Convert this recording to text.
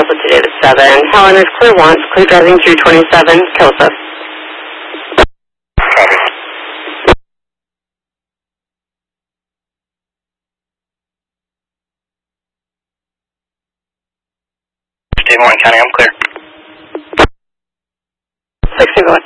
altitude at 7. Helen is clear once, clear driving through 27, Kelso. Copy. Des Moines County, I'm clear. 60, go